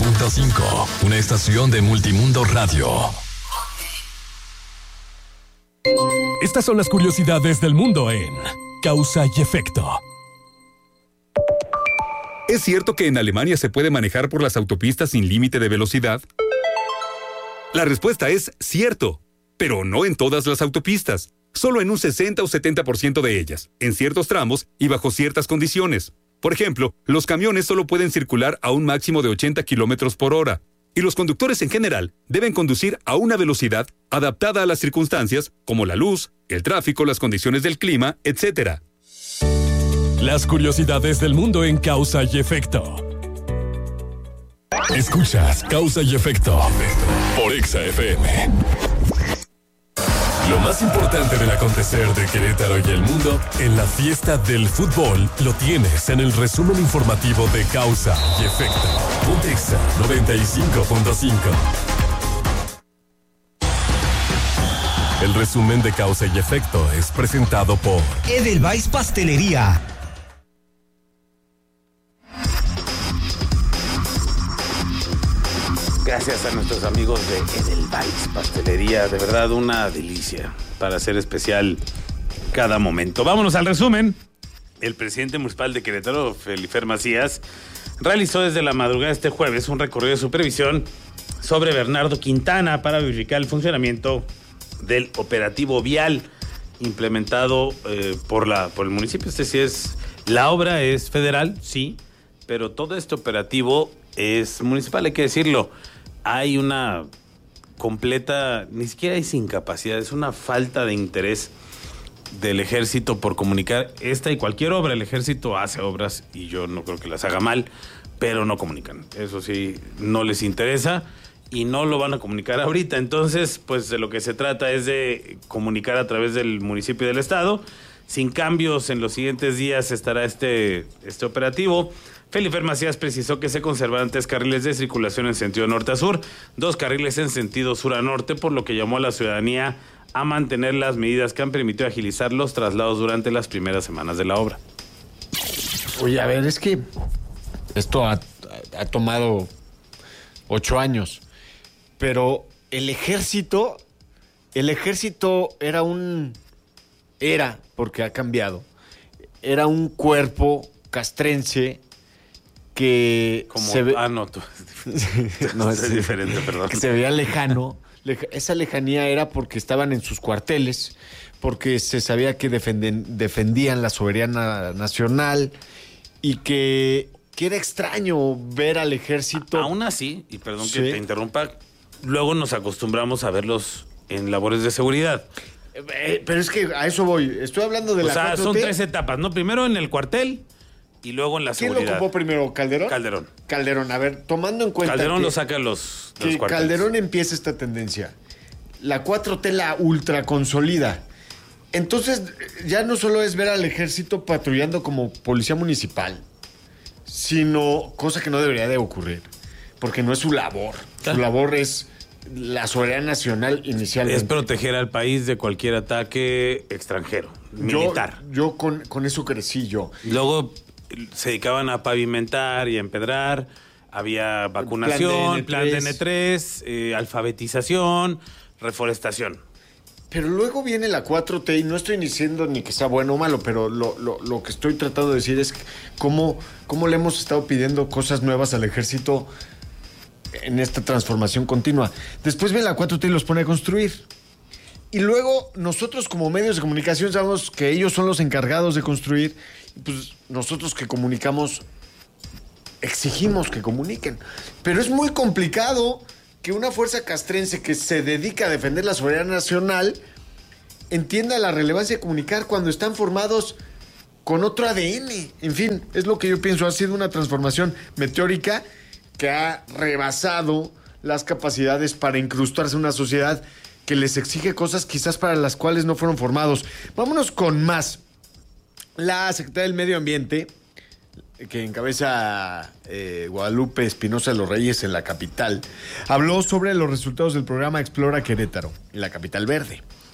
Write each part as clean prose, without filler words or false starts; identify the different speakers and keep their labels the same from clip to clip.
Speaker 1: 95.5, una estación de Multimundo Radio.
Speaker 2: Estas son las curiosidades del mundo en Causa y Efecto.
Speaker 3: ¿Es cierto que en Alemania se puede manejar por las autopistas sin límite de velocidad? La respuesta es cierto, pero no en todas las autopistas, solo en un 60 o 70% de ellas, en ciertos tramos y bajo ciertas condiciones. Por ejemplo, los camiones solo pueden circular a un máximo de 80 kilómetros por hora, y los conductores en general deben conducir a una velocidad adaptada a las circunstancias, como la luz, el tráfico, las condiciones del clima, etc.
Speaker 2: Las curiosidades del mundo en Causa y Efecto.
Speaker 1: Escuchas Causa y Efecto por Exa FM. Lo más importante del acontecer de Querétaro y el mundo en la fiesta del fútbol lo tienes en el resumen informativo de Causa y Efecto. Ponte Exa 95.5. El resumen de Causa y Efecto es presentado por
Speaker 4: Edelweiss Pastelería.
Speaker 5: Gracias a nuestros amigos de Edelweiss Pastelería, de verdad una delicia para hacer especial cada momento. Vámonos al resumen. El presidente municipal de Querétaro, Felifer Macías, realizó desde la madrugada de este jueves un recorrido de supervisión sobre Bernardo Quintana para verificar el funcionamiento del operativo vial implementado por el municipio. La obra es federal, sí, pero todo este operativo es municipal, hay que decirlo. Hay una completa, ni siquiera es incapacidad, es una falta de interés del ejército por comunicar esta y cualquier obra. El ejército hace obras y yo no creo que las haga mal, pero no comunican. Eso sí, no les interesa y no lo van a comunicar ahorita. Entonces, pues de lo que se trata es de comunicar a través del municipio y del estado. Sin cambios en los siguientes días estará este operativo. Felifer Macías precisó que se conservarán 3 carriles de circulación en sentido norte a sur, 2 carriles en sentido sur a norte, por lo que llamó a la ciudadanía a mantener las medidas que han permitido agilizar los traslados durante las primeras semanas de la obra.
Speaker 6: Oye, a ver, es que esto ha tomado 8 años, pero el ejército era, porque ha cambiado, era un cuerpo castrense que
Speaker 5: como
Speaker 6: se ve...
Speaker 5: no, tú. No, es diferente, perdón.
Speaker 6: Que se veía lejano. Esa lejanía era porque estaban en sus cuarteles, porque se sabía que defendían la soberanía nacional y que era extraño ver al ejército.
Speaker 5: Aún así, y perdón que te interrumpa, luego nos acostumbramos a verlos en labores de seguridad.
Speaker 6: Pero es que a eso voy. Estoy hablando de la 4T.
Speaker 5: O sea, son 3 etapas, ¿no? Primero en el cuartel y luego en la seguridad.
Speaker 6: ¿Quién lo ocupó primero? ¿Calderón? Calderón. A ver, tomando en cuenta
Speaker 5: Calderón lo saca los cuarteles.
Speaker 6: Calderón empieza esta tendencia. La 4T la ultra consolida. Entonces, ya no solo es ver al ejército patrullando como policía municipal, sino cosa que no debería de ocurrir, porque no es su labor. Su labor es la soberanía nacional inicialmente.
Speaker 5: Es proteger al país de cualquier ataque extranjero, militar.
Speaker 6: Yo con eso crecí yo.
Speaker 5: Luego se dedicaban a pavimentar y a empedrar. Había vacunación, plan de N3, alfabetización, reforestación.
Speaker 6: Pero luego viene la 4T y no estoy diciendo ni que sea bueno o malo, pero lo que estoy tratando de decir es cómo le hemos estado pidiendo cosas nuevas al ejército en esta transformación continua. Después viene la 4T y los pone a construir. Y luego nosotros como medios de comunicación sabemos que ellos son los encargados de construir. Pues nosotros que comunicamos exigimos que comuniquen. Pero es muy complicado que una fuerza castrense que se dedica a defender la soberanía nacional entienda la relevancia de comunicar cuando están formados con otro ADN. En fin, es lo que yo pienso. Ha sido una transformación meteórica que ha rebasado las capacidades para incrustarse en una sociedad que les exige cosas quizás para las cuales no fueron formados. Vámonos con más. La Secretaría del Medio Ambiente, que encabeza Guadalupe Espinosa de los Reyes en la capital, habló sobre los resultados del programa Explora Querétaro, en la capital verde.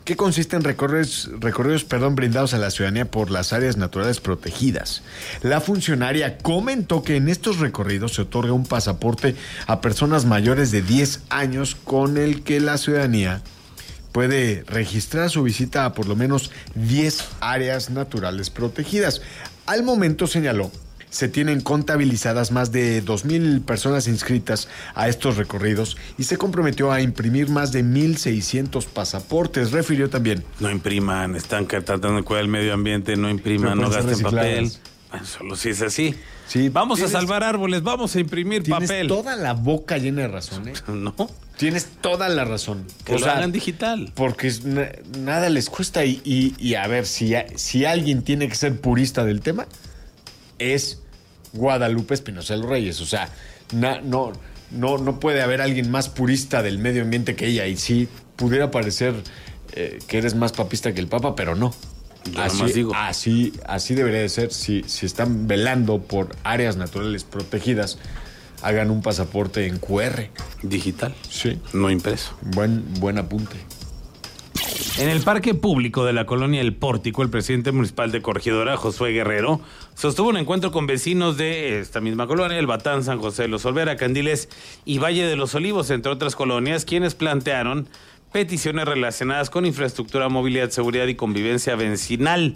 Speaker 6: que consiste en recorridos brindados a la ciudadanía por las áreas naturales protegidas. La funcionaria comentó que en estos recorridos se otorga un pasaporte a personas mayores de 10 años con el que la ciudadanía puede registrar su visita a por lo menos 10 áreas naturales protegidas. Al momento, señaló, se tienen contabilizadas más de 2,000 personas inscritas a estos recorridos y se comprometió a imprimir más de 1,600 pasaportes. Refirió también:
Speaker 5: no impriman, están tratando de cuidar el medio ambiente, no impriman, no gasten papel. Bueno, solo si es así.
Speaker 6: Sí,
Speaker 5: vamos a salvar árboles, vamos a imprimir papel.
Speaker 6: Tienes toda la boca llena de razón, ¿eh?
Speaker 5: No.
Speaker 6: Tienes toda la razón.
Speaker 5: Que lo hagan digital.
Speaker 6: Porque nada les cuesta y a ver, si alguien tiene que ser purista del tema, es Guadalupe Espinosa de los Reyes. O sea, no puede haber alguien más purista del medio ambiente que ella. Y sí, pudiera parecer que eres más papista que el Papa, pero no. Así debería de ser. Si están velando por áreas naturales protegidas, hagan un pasaporte en QR.
Speaker 5: Digital.
Speaker 6: Sí.
Speaker 5: No impreso.
Speaker 6: Buen apunte.
Speaker 5: En el parque público de la colonia El Pórtico, el presidente municipal de Corregidora, Josué Guerrero, sostuvo un encuentro con vecinos de esta misma colonia, El Batán, San José de los Olvera, Candiles y Valle de los Olivos, entre otras colonias, quienes plantearon peticiones relacionadas con infraestructura, movilidad, seguridad y convivencia vecinal.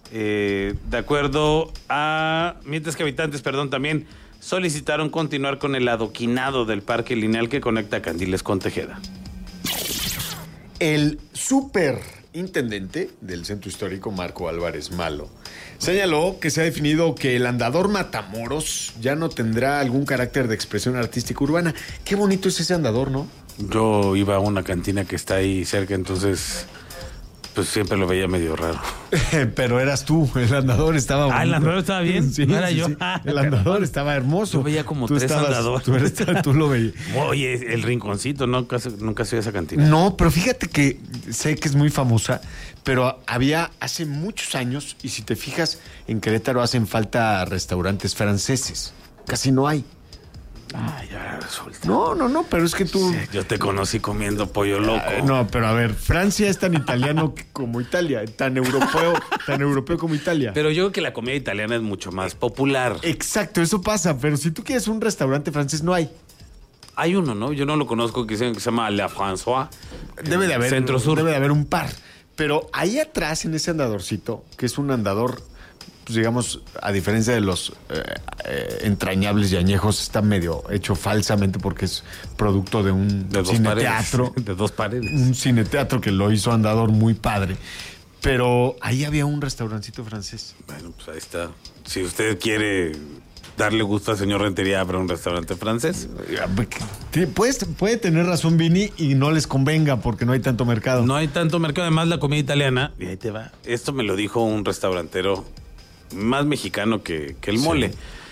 Speaker 5: Mientras que habitantes, también solicitaron continuar con el adoquinado del parque lineal que conecta Candiles con Tejeda.
Speaker 6: El superintendente del centro histórico, Marco Álvarez Malo, señaló que se ha definido que el andador Matamoros ya no tendrá algún carácter de expresión artística urbana. Qué bonito es ese andador, ¿no?
Speaker 5: Yo iba a una cantina que está ahí cerca, entonces pues siempre lo veía medio raro.
Speaker 6: Pero eras tú, el andador estaba bonito.
Speaker 5: ¿El andador estaba bien?
Speaker 6: Sí,
Speaker 5: ¿No era
Speaker 6: sí,
Speaker 5: yo?
Speaker 6: Sí. El andador estaba hermoso.
Speaker 5: Yo veía como tres andadores.
Speaker 6: Tú lo veías.
Speaker 5: Oye, el rinconcito, nunca fui a esa cantina.
Speaker 6: No, pero fíjate que sé que es muy famosa, pero había hace muchos años, y si te fijas, en Querétaro hacen falta restaurantes franceses. Casi no hay.
Speaker 5: Ya resulta.
Speaker 6: No, pero es que tú...
Speaker 5: Sí, yo te conocí comiendo pollo loco.
Speaker 6: No, pero a ver, Francia es tan italiano como Italia, tan europeo como Italia.
Speaker 5: Pero yo creo que la comida italiana es mucho más popular.
Speaker 6: Exacto, eso pasa, pero si tú quieres un restaurante francés, no hay.
Speaker 5: Hay uno, ¿no? Yo no lo conozco, que se llama La François.
Speaker 6: Debe de haber.
Speaker 5: Centro Sur.
Speaker 6: Debe de haber un par. Pero ahí atrás, en ese andadorcito, que es un andador, pues digamos, a diferencia de los entrañables y añejos, está medio hecho falsamente porque es producto de un cineteatro.
Speaker 5: De dos paredes.
Speaker 6: Un cineteatro que lo hizo andador muy padre. Pero ahí había un restaurancito francés.
Speaker 5: Bueno, pues ahí está. Si usted quiere darle gusto al señor Rentería, habrá un restaurante francés.
Speaker 6: Puede tener razón, Vini, y no les convenga porque no hay tanto mercado.
Speaker 5: No hay tanto mercado, además la comida italiana, y ahí te va. Esto me lo dijo un restaurantero más mexicano que el mole.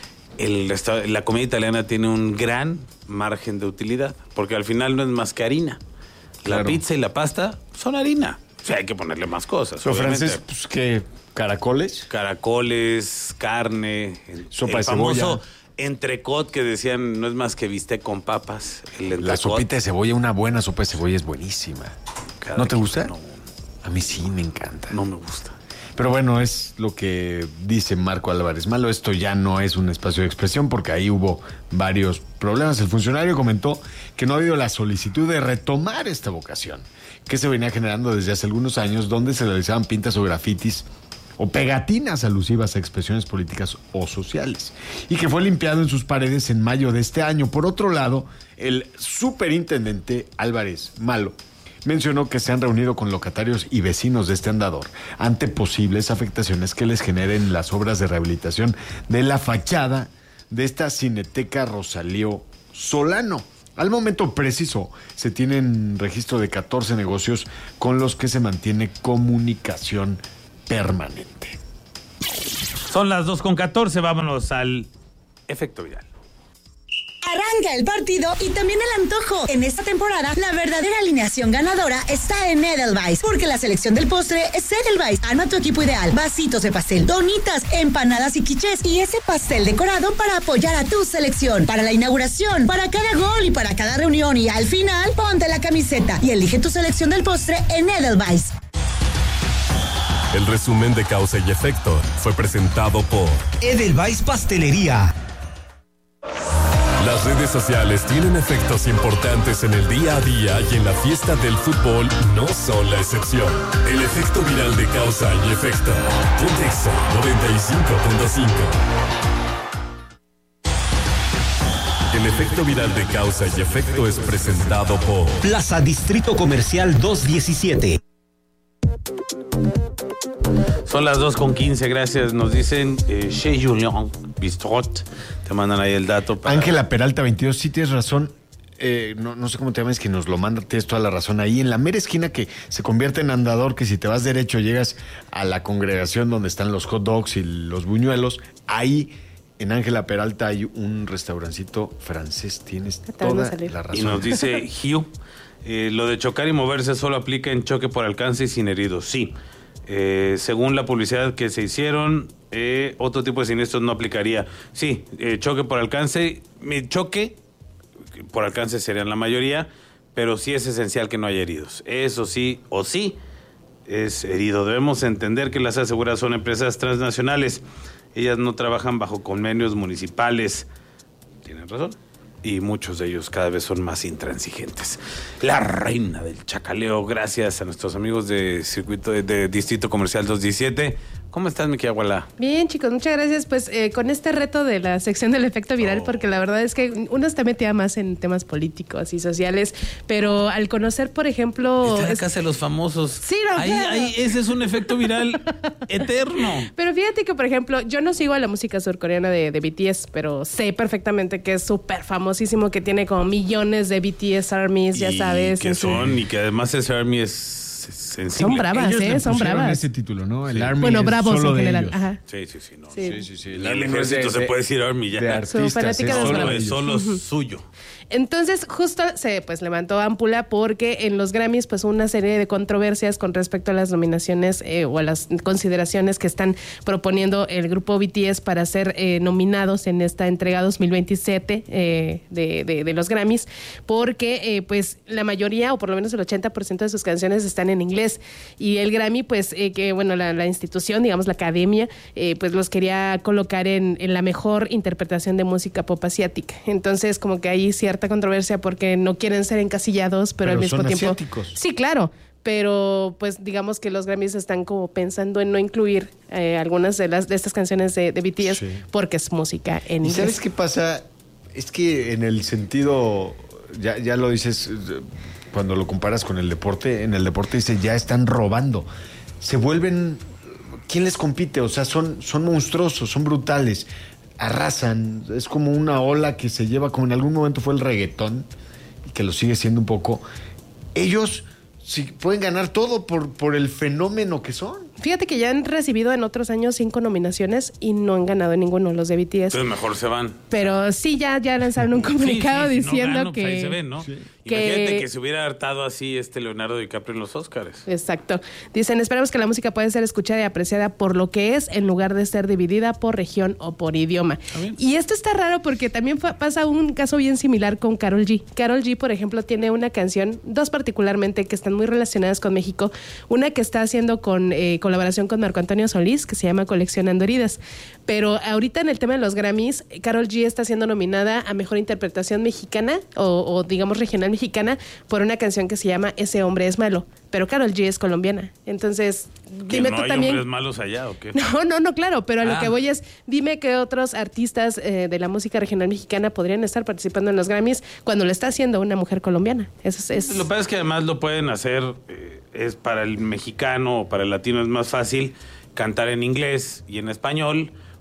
Speaker 5: La comida italiana tiene un gran margen de utilidad, porque al final no es más que harina.
Speaker 6: Claro.
Speaker 5: La pizza y la pasta son harina. O sea, hay que ponerle más cosas.
Speaker 6: Lo francés, pues, ¿qué? ¿Caracoles?
Speaker 5: Caracoles, carne,
Speaker 6: sopa
Speaker 5: el
Speaker 6: de
Speaker 5: famoso
Speaker 6: cebolla.
Speaker 5: Entrecot que decían no es más que bistec con papas.
Speaker 6: La sopita de cebolla, una buena sopa de cebolla es buenísima. ¿No te gusta?
Speaker 5: No.
Speaker 6: A mí sí me encanta.
Speaker 5: No me gusta.
Speaker 6: Pero bueno, es lo que dice Marco Álvarez Malo. Esto ya no es un espacio de expresión porque ahí hubo varios problemas. El funcionario comentó que no ha habido la solicitud de retomar esta vocación, que se venía generando desde hace algunos años, donde se realizaban pintas o grafitis o pegatinas alusivas a expresiones políticas o sociales, y que fue limpiado en sus paredes en mayo de este año. Por otro lado, el superintendente Álvarez Malo mencionó que se han reunido con locatarios y vecinos de este andador ante posibles afectaciones que les generen las obras de rehabilitación de la fachada de esta Cineteca Rosalío Solano. Al momento preciso, se tienen registro de 14 negocios con los que se mantiene comunicación permanente.
Speaker 5: Son las 2:14, vámonos al efecto viral.
Speaker 7: Arranca el partido y también el antojo. En esta temporada, la verdadera alineación ganadora está en Edelweiss, porque la selección del postre es Edelweiss. Arma tu equipo ideal. Vasitos de pastel, donitas, empanadas y quichés y ese pastel decorado para apoyar a tu selección. Para la inauguración, para cada gol y para cada reunión y al final, ponte la camiseta y elige tu selección del postre en Edelweiss.
Speaker 2: El resumen de Causa y Efecto fue presentado por
Speaker 4: Edelweiss Pastelería.
Speaker 2: Las redes sociales tienen efectos importantes en el día a día y en la fiesta del fútbol no son la excepción. El efecto viral de Causa y Efecto. Pontexa 95.5. El efecto viral de Causa y Efecto es presentado por
Speaker 4: Plaza Distrito Comercial 217.
Speaker 5: Son las 2:15, gracias. Nos dicen Chez Julien Bistrot. Te mandan ahí el dato.
Speaker 6: Ángela Peralta 22, sí tienes razón. No sé cómo te llamas, que nos lo manda, tienes toda la razón. Ahí en la mera esquina que se convierte en andador, que si te vas derecho llegas a la congregación donde están los hot dogs y los buñuelos. Ahí en Ángela Peralta hay un restaurancito francés. Tienes toda la razón.
Speaker 5: Y nos dice Hugh, lo de chocar y moverse solo aplica en choque por alcance y sin heridos. Sí. Según la publicidad que se hicieron, otro tipo de siniestros no aplicaría. Sí, choque por alcance, choque por alcance serían la mayoría, pero sí es esencial que no haya heridos. Eso sí, o sí, es herido. Debemos entender que las aseguradoras son empresas transnacionales. Ellas no trabajan bajo convenios municipales. Tienen razón. Y muchos de ellos cada vez son más intransigentes. La reina del chacaleo, gracias a nuestros amigos de circuito de Distrito Comercial 217. ¿Cómo estás, mi Guala?
Speaker 8: Bien, chicos, muchas gracias. Pues con este reto de la sección del efecto viral, porque la verdad es que uno está metida más en temas políticos y sociales, pero al conocer, por ejemplo...
Speaker 5: Está en la casa de los famosos.
Speaker 8: Sí, no,
Speaker 5: ahí ese es un efecto viral eterno.
Speaker 8: Pero fíjate que, por ejemplo, yo no sigo a la música surcoreana de BTS, pero sé perfectamente que es súper famosísimo, que tiene como millones de BTS ARMYs, ya sabes.
Speaker 5: Y que además ese ARMY es sensible.
Speaker 8: Son bravas, son bravas.
Speaker 6: Ese título, ¿no? El
Speaker 5: sí.
Speaker 6: Army.
Speaker 8: Bueno, bravos en
Speaker 6: de
Speaker 8: general.
Speaker 6: ellos.
Speaker 8: Ajá.
Speaker 5: Sí.
Speaker 8: Sí.
Speaker 5: El ejército se puede decir Army ya.
Speaker 6: De artistas,
Speaker 8: fanática de los bravos.
Speaker 5: Solo suyo.
Speaker 8: Entonces, justo se levantó ámpula porque en los Grammys pues una serie de controversias con respecto a las nominaciones o a las consideraciones que están proponiendo el grupo BTS para ser nominados en esta entrega 2027 de los Grammys, porque pues la mayoría o por lo menos el 80% de sus canciones están en inglés y el Grammy pues que bueno la institución, digamos la academia, pues los quería colocar en la mejor interpretación de música pop asiática. Entonces como que hay cierta controversia porque no quieren ser encasillados, pero al mismo
Speaker 6: son
Speaker 8: tiempo...
Speaker 6: asiáticos.
Speaker 8: Sí, claro, pero pues digamos que los Grammys están como pensando en no incluir algunas de estas canciones de BTS porque es música en inglés.
Speaker 6: ¿Y sabes qué pasa? Es que en el sentido, ya lo dices, cuando lo comparas con el deporte, en el deporte dice, ya están robando. Se vuelven... ¿Quién les compite? O sea, son monstruosos, son brutales. Arrasan, es como una ola que se lleva, como en algún momento fue el reggaetón, y que lo sigue siendo un poco. Ellos sí pueden ganar todo por el fenómeno que son.
Speaker 8: Fíjate que ya han recibido en otros años 5 nominaciones y no han ganado ninguno los de BTS.
Speaker 5: Entonces mejor se van.
Speaker 8: Pero sí, ya lanzaron un comunicado diciendo
Speaker 5: no gano,
Speaker 8: que...
Speaker 5: Pues ahí se ven, ¿no? Sí. Imagínate que se hubiera hartado así Leonardo DiCaprio en los Óscars.
Speaker 8: Exacto. Dicen, esperamos que la música pueda ser escuchada y apreciada por lo que es, en lugar de ser dividida por región o por idioma. Y esto está raro porque también pasa un caso bien similar con Karol G. Karol G, por ejemplo, tiene una canción, dos particularmente, que están muy relacionadas con México. Una que está haciendo con colaboración con Marco Antonio Solís, que se llama Coleccionando Heridas. Pero ahorita en el tema de los Grammys, Karol G está siendo nominada a Mejor Interpretación Mexicana o digamos regional mexicana por una canción que se llama Ese hombre es malo. Pero Karol G es colombiana. Entonces, dime
Speaker 5: no
Speaker 8: tú
Speaker 5: hay
Speaker 8: también.
Speaker 5: ¿Hombres malos allá o qué?
Speaker 8: No, claro, pero a lo que voy es, dime qué otros artistas de la música regional mexicana podrían estar participando en los Grammys cuando lo está haciendo una mujer colombiana. Eso es.
Speaker 5: Lo que pasa es que además lo pueden hacer, es para el mexicano o para el latino es más fácil cantar en inglés y en español,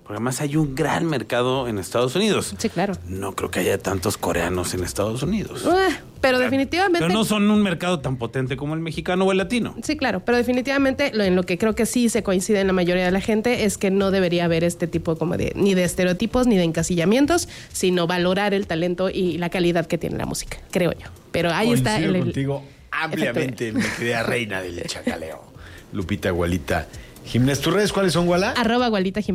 Speaker 5: Porque además hay un gran mercado en Estados Unidos.
Speaker 8: Sí, claro.
Speaker 5: No creo que haya tantos coreanos en Estados Unidos.
Speaker 8: Pero definitivamente...
Speaker 5: Pero no son un mercado tan potente como el mexicano o el latino.
Speaker 8: Sí, claro, pero definitivamente en lo que creo que sí se coincide en la mayoría de la gente es que no debería haber este tipo como de ni de estereotipos ni de encasillamientos, sino valorar el talento y la calidad que tiene la música, creo yo. Pero ahí está
Speaker 6: Coincido contigo ampliamente, mi querida reina del chacaleo. Lupita Gualita Jiménez. ¿Tus redes cuáles son, Guala?
Speaker 8: @Gualita Jiménez.